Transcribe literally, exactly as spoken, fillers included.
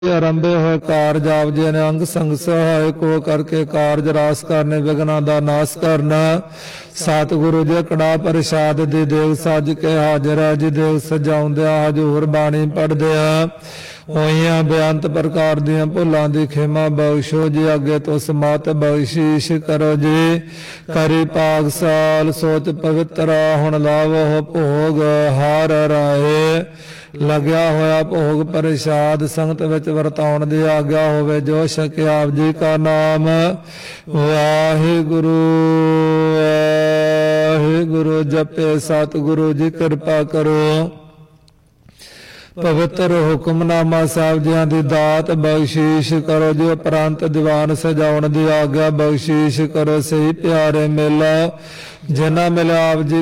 ਆਰੰਭੇ ਹੋਏ ਕਾਰਜ ਆਪ ਜੀ ਨੇ ਅੰਗ ਸੰਗ ਸਹਾਇ ਕੋ ਕਰਕੇ ਕਾਰਜ ਰਾਸ ਕਰਨੇ ਵਿਗਨਾਂ ਦਾ ਨਾਸ ਕਰਨਾ। ਸਤਿਗੁਰੂ ਜੀ ਕੜਾ ਪ੍ਰਸਾਦ ਦੀ ਦੇਗ ਸੱਜ ਕੇ ਹਾਜ਼ਰ ਹੈ ਜੀ ਦੇਗ ਸਜਾਉਂਦਿਆਂ ਹਜ਼ੂਰ ਬਾਣੀ ਪੜ੍ਹਦਿਆਂ ਹੋਈਆਂ ਬੇਅੰਤ ਪ੍ਰਕਾਰ ਦੀਆਂ ਭੁੱਲਾਂ ਦੀ ਖਿਮਾ ਬਖਸ਼ੋ ਜੀ। ਅੱਗੇ ਤੋਂ ਸਮਤ ਬਖਸ਼ੀਸ਼ ਕਰੋ ਜੀ। ਕਰੀ ਪਾਗਸਾਲ ਸੋਚ ਪਵਿੱਤਰਾ ਹੁਣ ਲਾਵੋ ਭੋਗ ਹਾਰ ਰਾਏ। ਲੱਗਿਆ ਹੋਇਆ ਭੋਗ ਪ੍ਰਸਾਦ ਸੰਗਤ ਵਿੱਚ ਵਰਤਾਉਣ ਦੀ ਆਗਿਆ ਹੋਵੇ ਜੋ ਛਕੇ ਆਪ ਜੀ ਕਾ ਨਾਮ। ਵਾਹਿਗੁਰੂ ਵਾਹਿਗੁਰੂ ਜਪੇ ਸਤਿਗੁਰੂ ਜੀ ਕਿਰਪਾ ਕਰੋ। ਪਵਿੱਤਰ ਹੁਕਮਨਾਮਾ ਸਾਹਿਬ ਜੀਆਂ ਦੀ ਦਾਤ ਬਖਸ਼ੀਸ਼ ਕਰੋ ਜੀ। ਉਪਰੰਤ ਦੀਵਾਨ ਸਜਾਉਣ ਦੀ ਆਗਿਆ ਬਖਸ਼ੀਸ਼ ਕਰੋ। ਸਹੀ ਪਿਆਰੇ ਮੇਲਾ ਜਿਨ੍ਹਾਂ ਮਿਲਿਆ ਆਪ ਜੀ